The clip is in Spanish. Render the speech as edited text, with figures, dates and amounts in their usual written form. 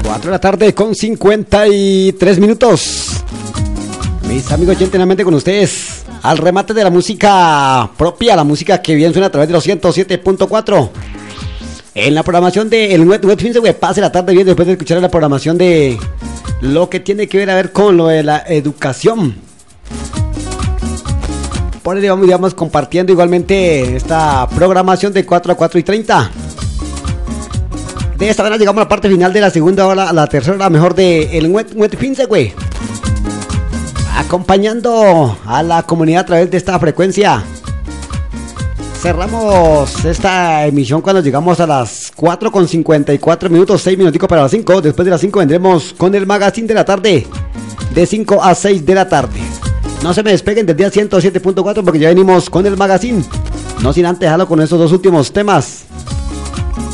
4 de la tarde con 53 minutos. Mis amigos, gentilmente con ustedes al remate de la música propia, la música que bien suena a través de los 107.4. En la programación de el Wet Fin se pase la tarde bien después de escuchar la programación de lo que tiene que ver a ver con lo de la educación. Por ello vamos compartiendo igualmente esta programación de 4 a 4:30. De esta manera llegamos a la parte final de la segunda hora, la tercera hora mejor de el Wet Fin se acompañando a la comunidad a través de esta frecuencia. Cerramos esta emisión cuando llegamos a las 4:54 minutos, 6 minuticos para las 5. Después de las 5 vendremos con el magazine de la tarde, de 5 a 6 de la tarde. No se me despeguen del día 107.4 porque ya venimos con el magazine. No sin antes dejarlo con estos dos últimos temas.